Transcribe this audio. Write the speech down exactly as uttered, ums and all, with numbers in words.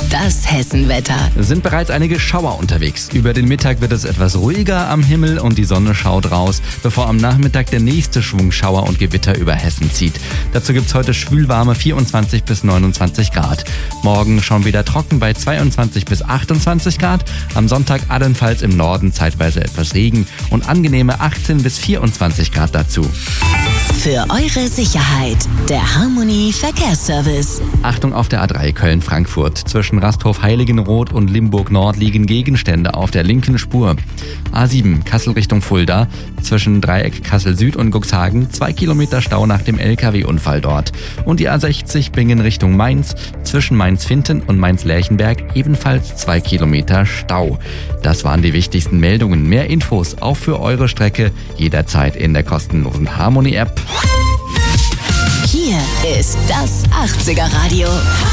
Das Hessenwetter. Es sind bereits einige Schauer unterwegs. Über den Mittag wird es etwas ruhiger am Himmel und die Sonne schaut raus, bevor am Nachmittag der nächste Schwung Schauer und Gewitter über Hessen zieht. Dazu gibt's heute schwülwarme vierundzwanzig bis neunundzwanzig Grad. Morgen schon wieder trocken bei zweiundzwanzig bis achtundzwanzig Grad. Am Sonntag allenfalls im Norden zeitweise etwas Regen und angenehme achtzehn bis vierundzwanzig Grad dazu. Für eure Sicherheit, der Harmony Verkehrsservice. Achtung auf der A drei Köln-Frankfurt. Zwischen Rasthof-Heiligenroth und Limburg-Nord liegen Gegenstände auf der linken Spur. A sieben Kassel Richtung Fulda. Zwischen Dreieck Kassel-Süd und Cuxhagen zwei Kilometer Stau nach dem L K W-Unfall dort. Und die A sechzig Bingen Richtung Mainz. Zwischen Mainz-Finten und Mainz-Lerchenberg ebenfalls zwei Kilometer Stau. Das waren die wichtigsten Meldungen. Mehr Infos auch für eure Strecke jederzeit in der kostenlosen Harmony-App. Hier ist das achtziger Radio.